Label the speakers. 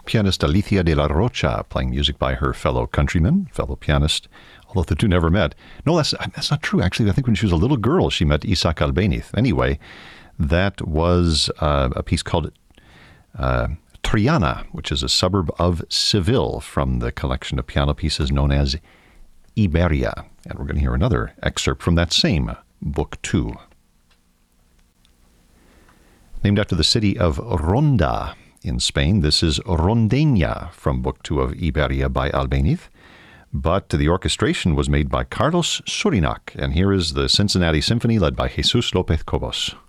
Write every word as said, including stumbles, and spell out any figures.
Speaker 1: pianist Alicia de la Rocha, playing music by her fellow countryman, fellow pianist, although the two never met. No, that's, that's not true. Actually, I think when she was a little girl, she met Isaac Albéniz. Anyway, that was uh, a piece called uh, Triana, which is a suburb of Seville, from the collection of piano pieces known as Iberia. And we're going to hear another excerpt from that same book, too. Named after the city of Ronda in Spain, this is Rondeña from Book Two of Iberia by Albéniz. But the orchestration was made by Carlos Surinac, and here is the Cincinnati Symphony led by Jesus López Cobos.